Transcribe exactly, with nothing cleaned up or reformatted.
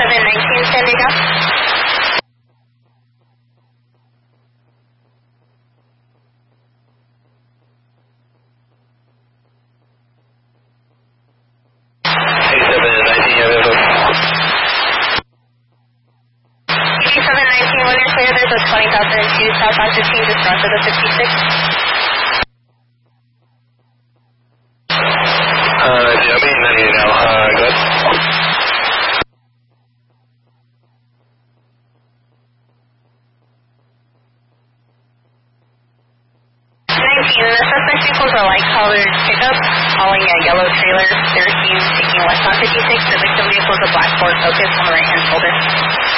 seven nineteen, San Diego. eighty-seven nineteen, you have info. eighty-seven nineteen, when you're clear, there's a twenty thousand two southbound fifteen just north of the fifty-six. Uh, yeah, I'm eight ninety-eight now. Uh, go ahead. nineteen, the suspect vehicles are light-colored pickup, hauling a yellow trailer. They're seen taking west on fifty-six. The victim vehicle is a black Ford Focus on the right-hand shoulder.